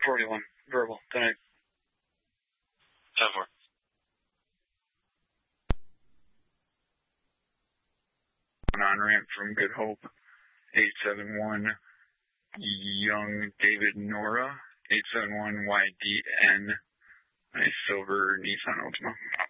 41, verbal, tonight. 10-4. On-ramp from Good Hope, 871, Young David Nora, 871 YDN, a silver Nissan Altima.